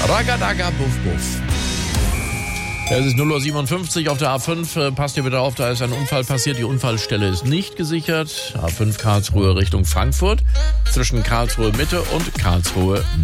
Ragadaga Buff Buff. Es ist 0:57 Uhr auf der A5. Passt ihr bitte auf, da ist ein Unfall passiert. Die Unfallstelle ist nicht gesichert. A5 Karlsruhe Richtung Frankfurt. Zwischen Karlsruhe Mitte und Karlsruhe